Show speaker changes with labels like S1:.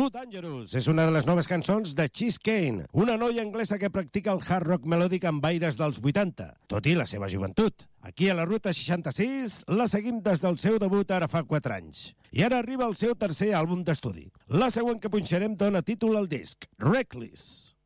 S1: Dangerous és una de les noves cançons de Cheese Kane, una noia anglesa que practica el hard rock melòdic amb aires dels 80, tot i la seva joventut. Aquí a la Ruta 66 la seguim des del seu debut ara fa 4 anys. I ara arriba el seu tercer àlbum d'estudi. La següent que punxarem dona títol al disc, Reckless.